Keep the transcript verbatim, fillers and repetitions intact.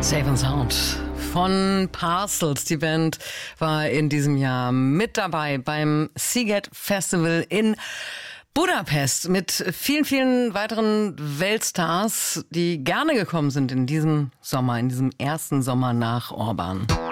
Safe and Sound von Parcels. Die Band war in diesem Jahr mit dabei beim Sziget Festival in Budapest mit vielen, vielen weiteren Weltstars, die gerne gekommen sind in diesem Sommer, in diesem ersten Sommer nach Orban.